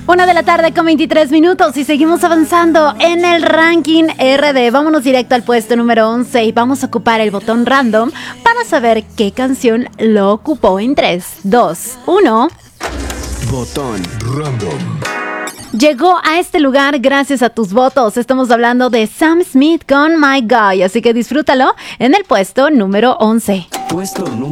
1:23 p.m. y seguimos avanzando en el ranking RD. Vámonos directo al puesto número 11 y vamos a ocupar el botón random para saber qué canción lo ocupó en 3, 2, 1. Botón random. Llegó a este lugar gracias a tus votos. Estamos hablando de Sam Smith con My Guy, así que disfrútalo en el puesto número 11. Puesto número